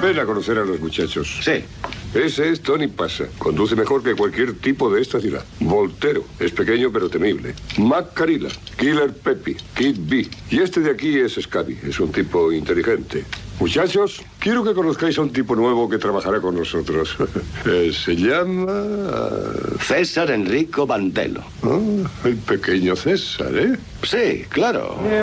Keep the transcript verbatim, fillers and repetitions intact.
pena conocer a los muchachos. Sí. Ese es Tony Pasa. Conduce mejor que cualquier tipo de esta ciudad. Voltero. Es pequeño pero temible. Mac Carilla. Killer Peppy. Kid B. Y este de aquí es Scabby. Es un tipo inteligente. Muchachos, quiero que conozcáis a un tipo nuevo que trabajará con nosotros. Eh, se llama... César Enrico Bandelo. Ah, el pequeño César, ¿eh? Sí, claro.